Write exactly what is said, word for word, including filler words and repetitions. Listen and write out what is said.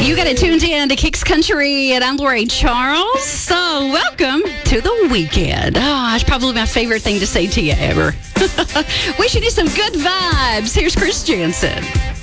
You got it tuned in to Kicks Country, and I'm Lori Charles. So, welcome to the weekend. Oh, it's probably my favorite thing to say to you ever. Wishing you some good vibes. Here's Chris Jansen.